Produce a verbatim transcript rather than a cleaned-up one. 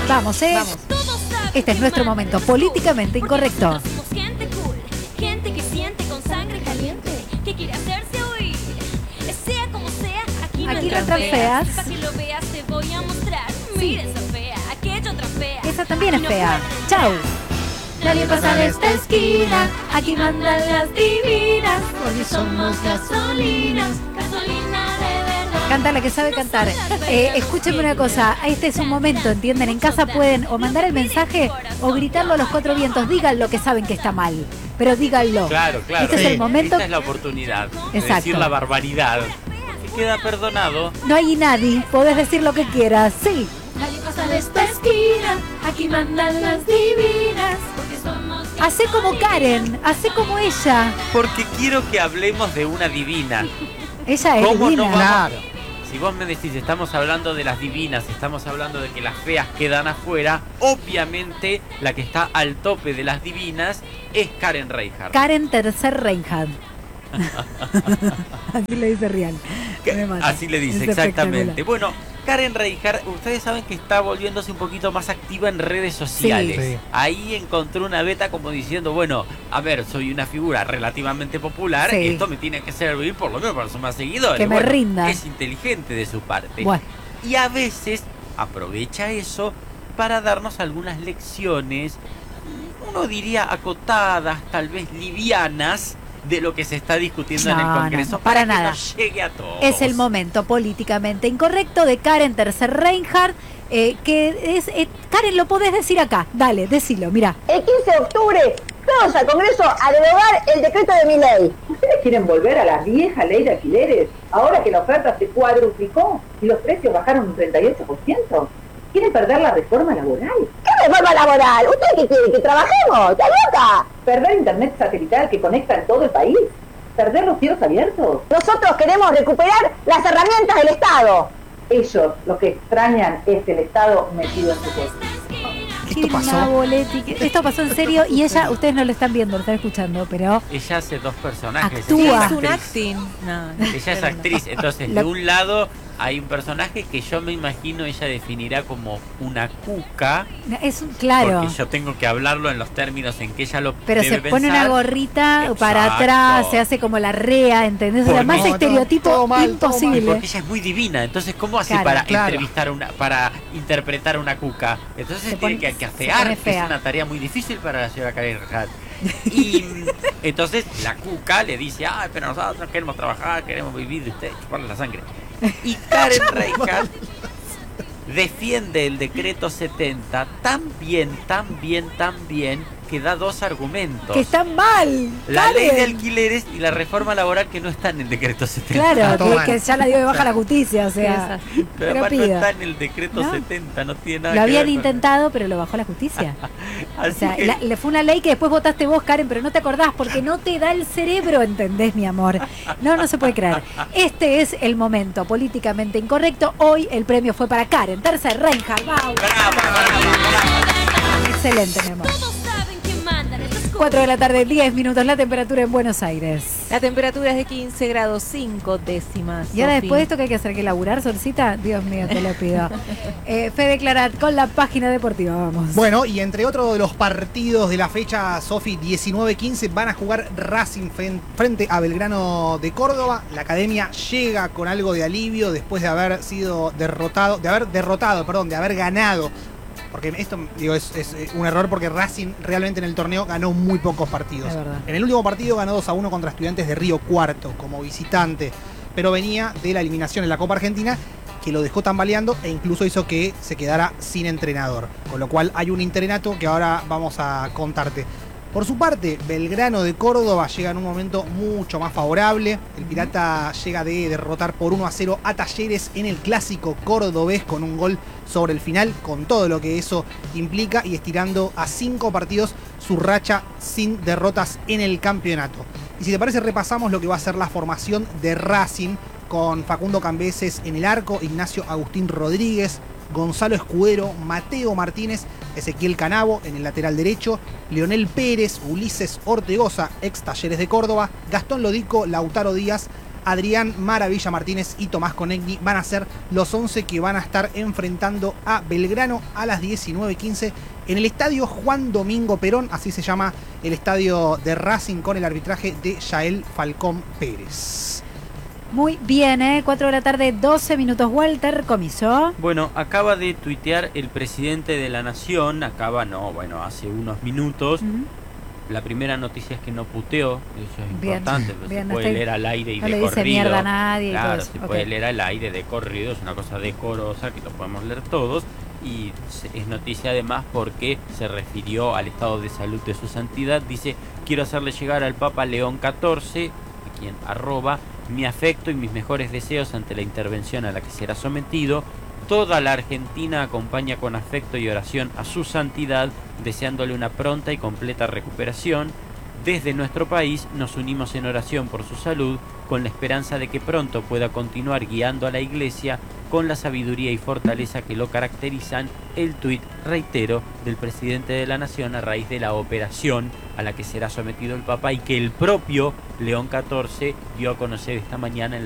Vamos, ¿eh? Vamos. Este es nuestro momento políticamente incorrecto. Somos gente cool, gente que siente con sangre caliente, que quiere hacerse oír. Sea como sea, aquí no Aquí no entran entran feas. Para que lo veas te voy a mostrar. Mira esa fea, aquella otra fea. Esa también es No fea. pueden Chau. Nadie pasa de esta esquina, aquí mandan las divinas, porque somos gasolinas, gasolina de verdad. Canta la que sabe cantar. Eh, escúchenme una cosa, este es un momento, ¿entienden? En casa pueden o mandar el mensaje o gritarlo a los cuatro vientos. Digan lo que saben que está mal, pero díganlo. Claro, claro. Este es el momento. Esta es la oportunidad de Exacto. decir la barbaridad. Que queda perdonado. No hay nadie, podés decir lo que quieras. Sí. Nadie pasa de esta esquina, aquí mandan las divinas, porque somos Hacé como Karen, hacé como ella. Porque quiero que hablemos de una divina. Ella es ¿Cómo divina. no vamos? Claro. Si vos me decís, estamos hablando de las divinas, estamos hablando de que las feas quedan afuera, obviamente la que está al tope de las divinas es Karen Reinhardt. Karen Tercer Reinhardt. Así le dice Real. Me mata. Así le dice, Es exactamente. espectacular. Bueno, Karen Reinhardt, ustedes saben que está volviéndose un poquito más activa en redes sociales. Sí. Sí. Ahí encontró una beta como diciendo, bueno, a ver, soy una figura relativamente popular, Sí. esto me tiene que servir por lo menos para sumar seguidores. Que me Bueno, rinda. Es inteligente de su parte. Bueno, Y a veces aprovecha eso para darnos algunas lecciones, uno diría acotadas, tal vez livianas, de lo que se está discutiendo en el No, no, Congreso, no, para que nada. nos llegue a todos. es el momento políticamente incorrecto de Karen Tercer Reinhardt. Eh, que es. eh, Karen, lo podés decir acá. Dale, decilo, mira. El quince de octubre, todos al Congreso a derogar el decreto de mi ley. ¿Ustedes quieren volver a la vieja ley de alquileres ahora que la oferta se cuadruplicó y los precios bajaron un treinta y ocho por ciento? ¿Quieren perder la reforma laboral? ¿Qué reforma laboral? ¿Usted qué quiere? ¿Que trabajemos? ¿Está loca? ¿Perder internet satelital que conecta en todo el país? ¿Perder los cielos abiertos? Nosotros queremos recuperar las herramientas del Estado. Ellos lo que extrañan es el Estado metido en su cuerpo. Esto pasó. Gina Boletti, que- Esto pasó en serio y ella, ustedes no lo están viendo, lo están escuchando, pero Ella hace dos personajes. Actúa. Ella Es un actriz. acting. No, no. Ella es actriz, entonces Lo- de un lado hay un personaje que yo me imagino ella definirá como una cuca, es un claro. porque yo tengo que hablarlo en los términos en que ella lo Pero debe se pone pensar. una gorrita para Exacto. atrás, se hace como la rea, ¿entendés? O sea, Por más mí. No, estereotipo todo mal, todo mal. Y imposible. porque ella es muy divina, entonces ¿cómo hace Claro, para claro. entrevistar a una, para interpretar a una cuca? Entonces Se tiene pone- que, que se afear, pone que es fea. una tarea muy difícil para la señora Karen Reinhardt. Y mm, entonces la cuca le dice, ay, pero nosotros queremos trabajar, queremos vivir de usted, chuparle la sangre. Y Karen Reinhardt defiende el decreto setenta tan bien, tan bien, tan bien, que da dos argumentos. Que están mal. La ley de Karen. alquileres y la reforma laboral que no está en el decreto setenta. Claro, Todo que, mal. que ya la dio de baja la justicia, o sea. Pero Pero además no pido. está en el decreto ¿No? setenta, no tiene nada Lo que habían ver con- intentado, pero lo bajó la justicia. O Así sea, que- la- le fue una ley que después votaste vos, Karen, pero no te acordás porque no te da el cerebro, ¿entendés, mi amor? No, no se puede creer. Este es el momento políticamente incorrecto. Hoy el premio fue para Karen Tercer Reinhardt. ¡Vamos! Bravo, bravo, bravo. Excelente, mi amor. Todos saben que mandan estas cosas. cuatro de la tarde, diez minutos, la temperatura en Buenos Aires. La temperatura es de quince grados cinco décimas. Y ahora Sofi. después de esto que hay que hacer, que laburar, Solcita, Dios mío, te lo pido. Eh, Fede Clarat con la página deportiva, vamos. Bueno, y entre otros de los partidos de la fecha, Sofi, diecinueve quince van a jugar Racing fen- frente a Belgrano de Córdoba. La academia llega con algo de alivio después de haber sido derrotado, de haber derrotado, perdón, de haber ganado. Porque esto digo, es, es un error porque Racing realmente en el torneo ganó muy pocos partidos. Es verdad. En el último partido ganó dos a uno contra Estudiantes de Río Cuarto como visitante, pero venía de la eliminación en la Copa Argentina que lo dejó tambaleando e incluso hizo que se quedara sin entrenador. Con lo cual hay un interinato que ahora vamos a contarte. Por su parte, Belgrano de Córdoba llega en un momento mucho más favorable. El Pirata llega de derrotar por uno a cero a Talleres en el clásico cordobés con un gol sobre el final, con todo lo que eso implica y estirando a cinco partidos su racha sin derrotas en el campeonato. Y si te parece, repasamos lo que va a ser la formación de Racing con Facundo Cambeses en el arco, Ignacio Agustín Rodríguez, Gonzalo Escudero, Mateo Martínez, Ezequiel Canavo en el lateral derecho, Leonel Pérez, Ulises Ortegoza, ex Talleres de Córdoba, Gastón Lodico, Lautaro Díaz, Adrián Maravilla Martínez y Tomás Conegni van a ser los once que van a estar enfrentando a Belgrano a las diecinueve quince en el estadio Juan Domingo Perón, así se llama el estadio de Racing, con el arbitraje de Yael Falcón Pérez. Muy bien, ¿eh? cuatro de la tarde, doce minutos. Walter, comiso. Bueno, acaba de tuitear el presidente de la Nación, acaba, no, bueno, hace unos minutos. Uh-huh. La primera noticia es que no puteó, eso es Bien, importante, pues bien, se no puede estoy- leer al aire y no de le dice corrido. mierda a nadie y Claro, todo eso. se Ok. puede leer al aire de corrido, es una cosa decorosa que lo podemos leer todos. Y se- es noticia además porque se refirió al estado de salud de su santidad. Dice: quiero hacerle llegar al Papa León catorce, a quien arroba, mi afecto y mis mejores deseos ante la intervención a la que será sometido. Toda la Argentina acompaña con afecto y oración a su santidad, deseándole una pronta y completa recuperación. Desde nuestro país nos unimos en oración por su salud, con la esperanza de que pronto pueda continuar guiando a la Iglesia con la sabiduría y fortaleza que lo caracterizan. El tuit, reitero, del presidente de la Nación a raíz de la operación a la que será sometido el Papa y que el propio León catorce dio a conocer esta mañana en